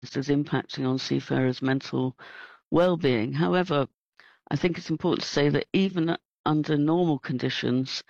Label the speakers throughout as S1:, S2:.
S1: as impacting on seafarers' mental well-being. However, I think it's important to say that even under normal conditions,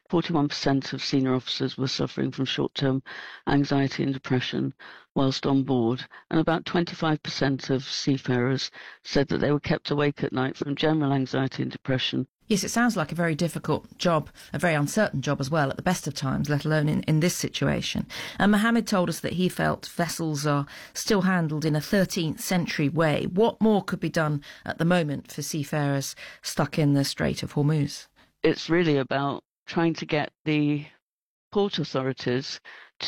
S1: 41% of senior officers were suffering from short-term anxiety and depression whilst on board, and about 25% of seafarers said that they were kept awake at night from general anxiety and depression.
S2: Yes, it sounds like a very difficult job, a very uncertain job as well at the best of times, let alone in this situation. And Mohammed told us that he felt vessels are still handled in a 13th century way. What more could be done at the moment for seafarers stuck in the Strait of Hormuz?
S1: It's really about trying to get the port authorities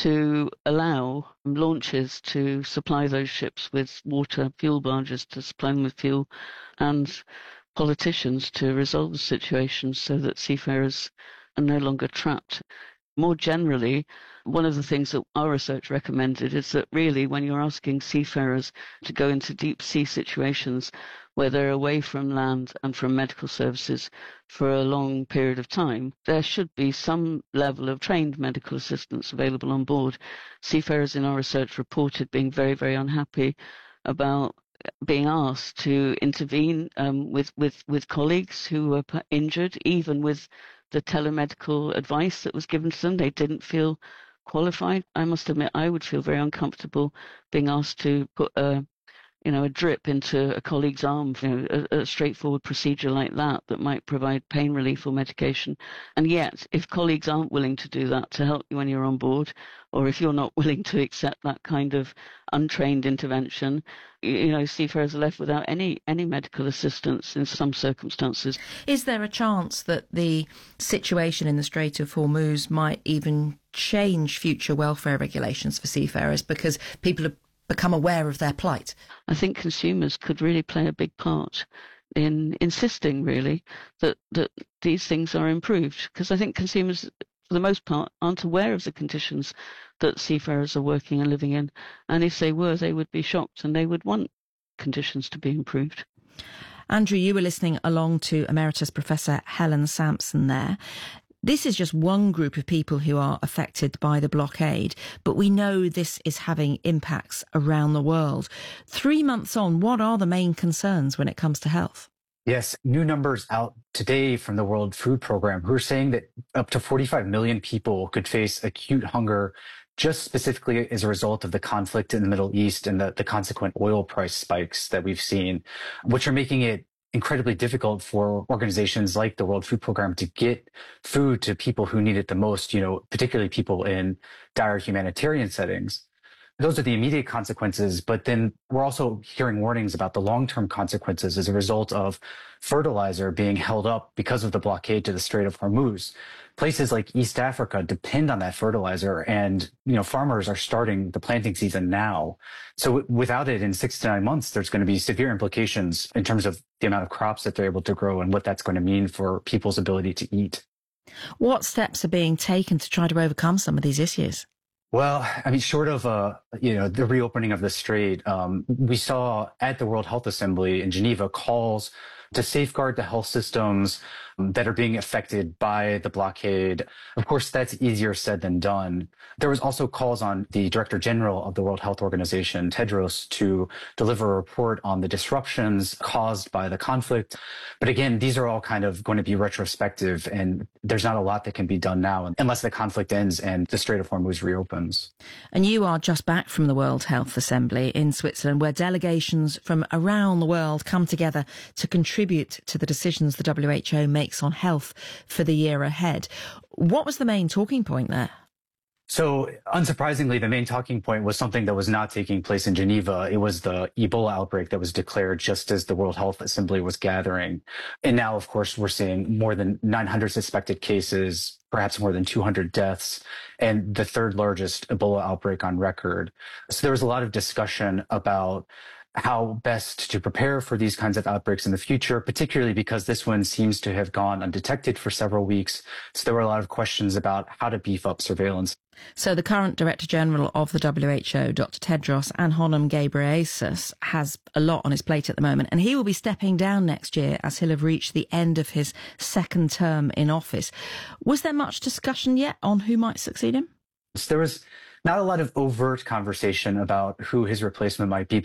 S1: to allow launches to supply those ships with water, fuel barges to supply them with fuel, and politicians to resolve the situation so that seafarers are no longer trapped. More generally, one of the things that our research recommended is that really when you're asking seafarers to go into deep sea situations where they're away from land and from medical services for a long period of time, there should be some level of trained medical assistance available on board. Seafarers in our research reported being very, very unhappy about being asked to intervene with colleagues who were injured, even with the telemedical advice that was given to them. They didn't feel qualified. I must admit, I would feel very uncomfortable being asked to put a drip into a colleague's arm, a straightforward procedure like that might provide pain relief or medication. And yet, if colleagues aren't willing to do that to help you when you're on board, or if you're not willing to accept that kind of untrained intervention, seafarers are left without any medical assistance in some circumstances.
S2: Is there a chance that the situation in the Strait of Hormuz might even change future welfare regulations for seafarers because people have become aware of their plight?
S1: I think consumers could really play a big part in insisting, really, that these things are improved, because I think consumers, for the most part, aren't aware of the conditions that seafarers are working and living in. And if they were, they would be shocked and they would want conditions to be improved.
S2: Andrew, you were listening along to Emeritus Professor Helen Sampson there. This is just one group of people who are affected by the blockade, but we know this is having impacts around the world. 3 months on, what are the main concerns when it comes to health?
S3: Yes, new numbers out today from the World Food Program who are saying that up to 45 million people could face acute hunger just specifically as a result of the conflict in the Middle East and the consequent oil price spikes that we've seen, which are making it incredibly difficult for organizations like the World Food Program to get food to people who need it the most, particularly people in dire humanitarian settings. Those are the immediate consequences, but then we're also hearing warnings about the long-term consequences as a result of fertilizer being held up because of the blockade to the Strait of Hormuz. Places like East Africa depend on that fertilizer, and farmers are starting the planting season now. So without it in 6 to 9 months, there's going to be severe implications in terms of the amount of crops that they're able to grow and what that's going to mean for people's ability to eat.
S2: What steps are being taken to try to overcome some of these issues?
S3: Well, short of, the reopening of the strait, we saw at the World Health Assembly in Geneva calls to safeguard the health systems that are being affected by the blockade. Of course, that's easier said than done. There was also calls on the Director General of the World Health Organization, Tedros, to deliver a report on the disruptions caused by the conflict. But again, these are all kind of going to be retrospective, and there's not a lot that can be done now unless the conflict ends and the Strait of Hormuz reopens.
S2: And you are just back from the World Health Assembly in Switzerland, where delegations from around the world come together to contribute to the decisions the WHO makes on health for the year ahead. What was the main talking point there?
S3: So, unsurprisingly, the main talking point was something that was not taking place in Geneva. It was the Ebola outbreak that was declared just as the World Health Assembly was gathering. And now, of course, we're seeing more than 900 suspected cases, perhaps more than 200 deaths, and the third largest Ebola outbreak on record. So there was a lot of discussion about how best to prepare for these kinds of outbreaks in the future, particularly because this one seems to have gone undetected for several weeks. So there were a lot of questions about how to beef up surveillance.
S2: So the current Director General of the WHO, Dr. Tedros Adhanom Ghebreyesus, has a lot on his plate at the moment, and he will be stepping down next year as he'll have reached the end of his second term in office. Was there much discussion yet on who might succeed him?
S3: There was not a lot of overt conversation about who his replacement might be,